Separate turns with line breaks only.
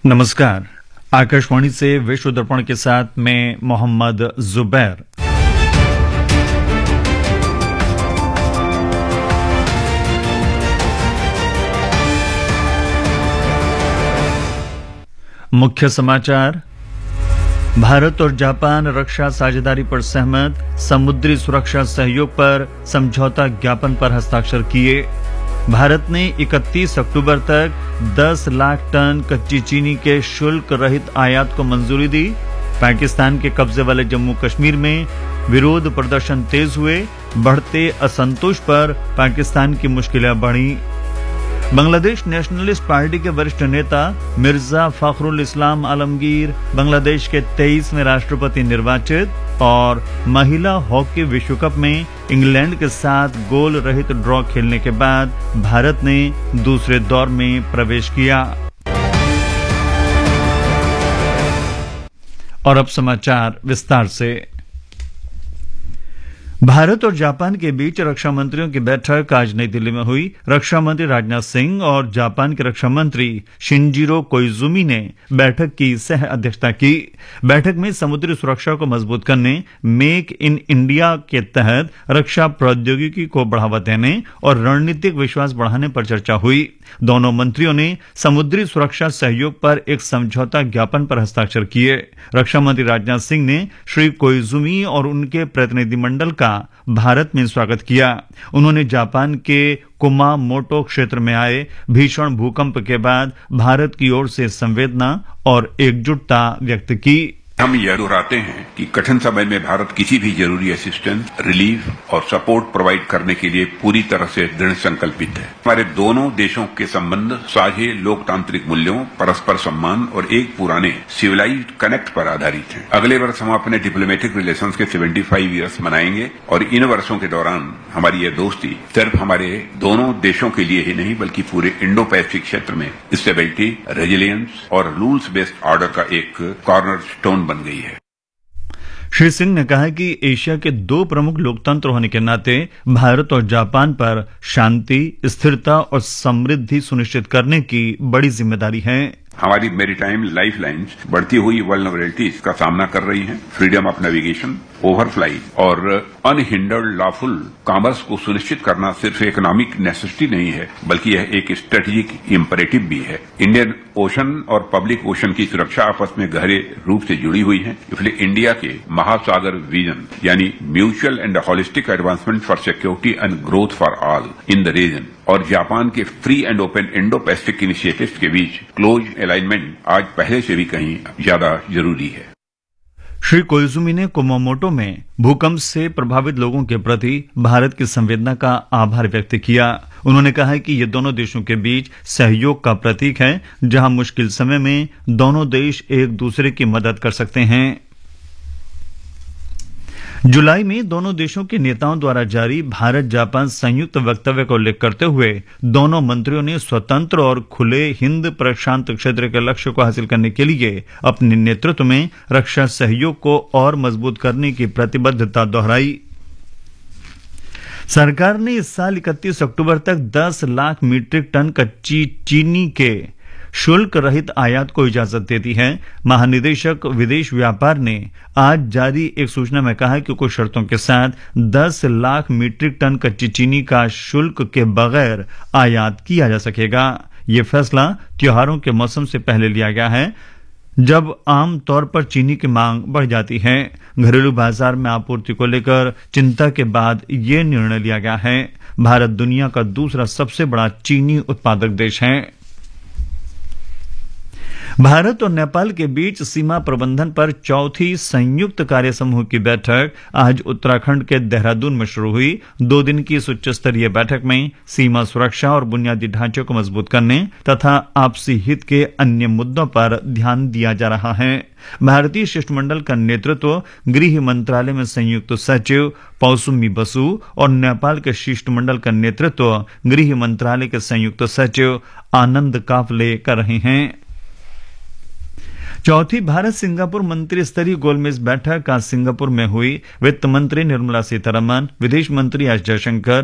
नमस्कार। आकाशवाणी से विश्व दर्पण के साथ मैं मोहम्मद जुबैर। मुख्य समाचार। भारत और जापान रक्षा साझेदारी पर सहमत, समुद्री सुरक्षा सहयोग पर समझौता ज्ञापन पर हस्ताक्षर किए। भारत ने 31 अक्टूबर तक 10 लाख टन कच्ची चीनी के शुल्क रहित आयात को मंजूरी दी। पाकिस्तान के कब्जे वाले जम्मू कश्मीर में विरोध प्रदर्शन तेज हुए। बढ़ते असंतोष पर पाकिस्तान की मुश्किलें बढ़ी। बांग्लादेश नेशनलिस्ट पार्टी के वरिष्ठ नेता मिर्जा फखरुल इस्लाम आलमगीर बांग्लादेश के 23वें राष्ट्रपति निर्वाचित। और महिला हॉकी विश्व कप में इंग्लैंड के साथ गोल रहित ड्रॉ खेलने के बाद भारत ने दूसरे दौर में प्रवेश किया। और अब समाचार विस्तार से। भारत और जापान के बीच रक्षा मंत्रियों की बैठक आज नई दिल्ली में हुई। रक्षा मंत्री राजनाथ सिंह और जापान के रक्षा मंत्री शिनजिरो कोइजुमी ने बैठक की सह अध्यक्षता की। बैठक में समुद्री सुरक्षा को मजबूत करने, मेक इन इंडिया के तहत रक्षा प्रौद्योगिकी को बढ़ावा देने और रणनीतिक विश्वास बढ़ाने पर चर्चा हुई। दोनों मंत्रियों ने समुद्री सुरक्षा सहयोग पर एक समझौता ज्ञापन पर हस्ताक्षर किए। रक्षा मंत्री राजनाथ सिंह ने श्री कोइजुमी और उनके प्रतिनिधिमंडल का भारत में स्वागत किया। उन्होंने जापान के कुमामोटो क्षेत्र में आए भीषण भूकंप के बाद भारत की ओर से संवेदना और एकजुटता व्यक्त की।
हम यह दोहराते हैं कि कठिन समय में भारत किसी भी जरूरी असिस्टेंस, रिलीफ और सपोर्ट प्रोवाइड करने के लिए पूरी तरह से दृढ़ संकल्पित है। हमारे दोनों देशों के संबंध साझे लोकतांत्रिक मूल्यों, परस्पर सम्मान और एक पुराने सिविलाइज्ड कनेक्ट पर आधारित हैं। अगले वर्ष हम अपने डिप्लोमेटिक रिलेशंस के 75 ईयर्स मनाएंगे और इन वर्षों के दौरान हमारी यह दोस्ती सिर्फ हमारे दोनों देशों के लिए ही नहीं बल्कि पूरे इंडो पैसिफिक क्षेत्र में स्टेबिलिटी, रेजिलियंस और रूल्स बेस्ड ऑर्डर का एक कॉर्नर स्टोन बन गई है।
श्री सिंह ने कहा कि एशिया के दो प्रमुख लोकतंत्र होने के नाते भारत और जापान पर शांति, स्थिरता और समृद्धि सुनिश्चित करने की बड़ी जिम्मेदारी है।
हमारी मेरीटाइम लाइफलाइंस बढ़ती हुई वल्नरेबिलिटीज का सामना कर रही हैं। फ्रीडम ऑफ नेविगेशन, ओवरफ्लाइट और अनहिंडर्ड लॉफुल कॉमर्स को सुनिश्चित करना सिर्फ इकोनॉमिक नेसेसिटी नहीं है बल्कि यह एक स्ट्रेटेजिक इम्परेटिव भी है। इंडियन ओशन और पब्लिक ओशन की सुरक्षा आपस में गहरे रूप से जुड़ी हुई है। इसलिए इंडिया के महासागर विजन यानी mutual and holistic advancement for security and growth for all in the reason और जापान के free and open Indo Pacific initiatives के बीच क्लोज अलाइनमेंट आज पहले से भी कहीं ज्यादा जरूरी है।
श्री कोइजुमी ने कुमामोटो में भूकंप से प्रभावित लोगों के प्रति भारत की संवेदना का आभार व्यक्त किया। उन्होंने कहा कि ये दोनों देशों के बीच सहयोग का प्रतीक है, जहां मुश्किल समय में दोनों देश एक दूसरे की मदद कर सकते हैं। जुलाई में दोनों देशों के नेताओं द्वारा जारी भारत जापान संयुक्त वक्तव्य का उल्लेख करते हुए दोनों मंत्रियों ने स्वतंत्र और खुले हिंद प्रशांत क्षेत्र के लक्ष्य को हासिल करने के लिए अपने नेतृत्व में रक्षा सहयोग को और मजबूत करने की प्रतिबद्धता दोहराई। सरकार ने इस साल 31 अक्टूबर तक 10 लाख मीट्रिक टन कच्ची चीनी के शुल्क रहित आयात को इजाजत दे दी है। महानिदेशक विदेश व्यापार ने आज जारी एक सूचना में कहा कि कुछ शर्तों के साथ 10 लाख मीट्रिक टन कच्ची चीनी का शुल्क के बगैर आयात किया जा सकेगा। ये फैसला त्योहारों के मौसम से पहले लिया गया है, जब आम तौर पर चीनी की मांग बढ़ जाती है। घरेलू बाजार में आपूर्ति को लेकर चिंता के बाद ये निर्णय लिया गया है। भारत दुनिया का दूसरा सबसे बड़ा चीनी उत्पादक देश है। भारत और नेपाल के बीच सीमा प्रबंधन पर चौथी संयुक्त कार्य समूह की बैठक आज उत्तराखंड के देहरादून में शुरू हुई। 2 दिन की इस उच्च स्तरीय बैठक में सीमा सुरक्षा और बुनियादी ढांचे को मजबूत करने तथा आपसी हित के अन्य मुद्दों पर ध्यान दिया जा रहा है। भारतीय शिष्टमंडल का नेतृत्व गृह मंत्रालय में संयुक्त सचिव पौसुमी बसु और नेपाल के शिष्टमंडल का नेतृत्व गृह मंत्रालय के संयुक्त सचिव आनंद काफले कर रहे हैं। चौथी भारत सिंगापुर मंत्री स्तरीय गोलमेज बैठक आज सिंगापुर में हुई। वित्त मंत्री निर्मला सीतारमण, विदेश मंत्री एस जयशंकर,